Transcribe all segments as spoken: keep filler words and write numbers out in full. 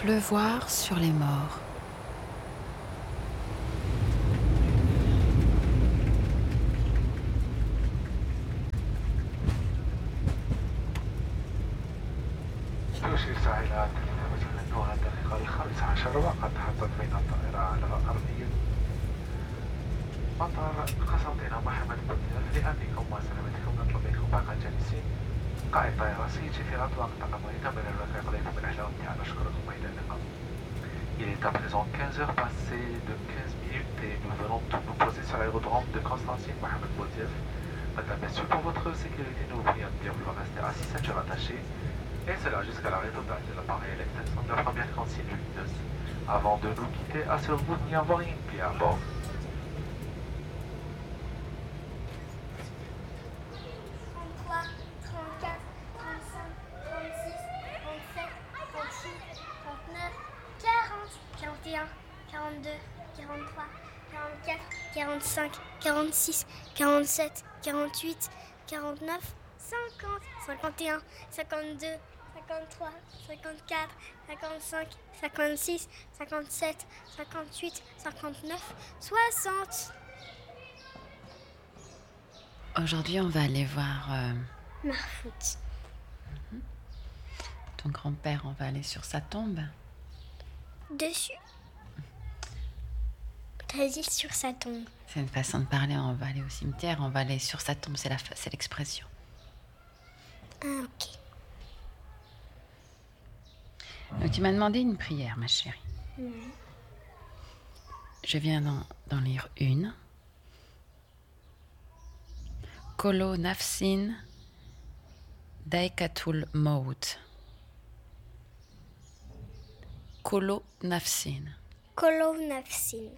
Pleuvoir sur les morts. تشير ساعات مثل أنه الدقيقة الخامسة عشر وقد هبط بين الطائرة على أرضية مطار قسنطينة محمد بن لأنكم وسلامتكم نطلب منكم باقي الجالسين قائد الطائرة سيجي في أطلاق تقدمين من الركاب لكم من أحلام تعالى أشكركم وإلى اللقاء. Il est à présent quinze heures passées de quinze minutes et nous venons de nous poser sur l'aérodrome de Constantine Mohamed Boudiaf. Madame, Messieurs, pour votre sécurité, nous vous prions de bien vouloir rester assis, ceinture attachée, et cela jusqu'à l'arrêt total de l'appareil à l'extinction de la première consigne lumineuse. Avant de nous quitter, assurez-vous de n'y avoir rien de à bord. quarante-deux, quarante-trois, quarante-quatre, quarante-cinq, quarante-six, quarante-sept, quarante-huit, quarante-neuf, cinquante, cinquante et un, cinquante-deux, cinquante-trois, cinquante-quatre, cinquante-cinq, cinquante-six, cinquante-sept, cinquante-huit, cinquante-neuf, soixante. Aujourd'hui, on va aller voir euh, Marfout. ton grand-père. On va aller sur sa tombe. Dessus. T'as dit sur sa tombe. C'est une façon de parler. On va aller au cimetière. On va aller sur sa tombe. C'est la, c'est l'expression. Ah, ok. Donc, tu m'as demandé une prière, ma chérie. Mmh. Je viens d'en, d'en lire une. Kolo nafsin daikatul maut. Kolo nafsin. Kolo nafsin.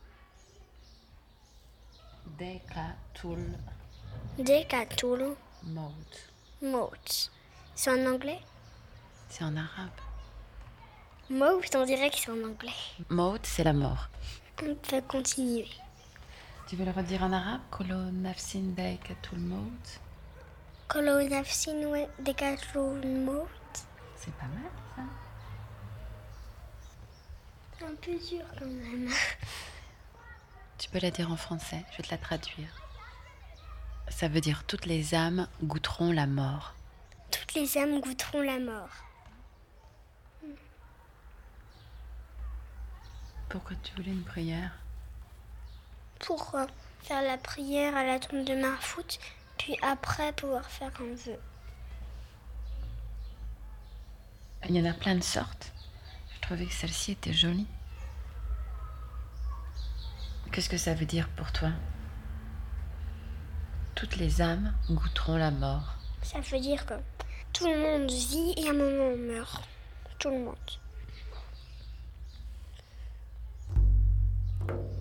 Daikatul Dekatul maut. maut. C'est en anglais? C'est en arabe. Maut, on dirait que c'est en anglais. Maut, c'est la mort. On peut continuer. Tu veux le redire en arabe? Kolo nafsin daikatul maut. Kolo nafsin dekatul maut. C'est pas mal, ça. C'est un peu dur quand même. Tu peux la dire en français, je vais te la traduire. Ça veut dire toutes les âmes goûteront la mort. Toutes les âmes goûteront la mort. Pourquoi tu voulais une prière? Pour euh, faire la prière à la tombe de Marfout, puis après pouvoir faire un vœu. Il y en a plein de sortes. Je trouvais que celle-ci était jolie. Qu'est-ce que ça veut dire pour toi? Toutes les âmes goûteront la mort. Ça veut dire que tout le monde vit et à un moment on meurt. Tout le monde.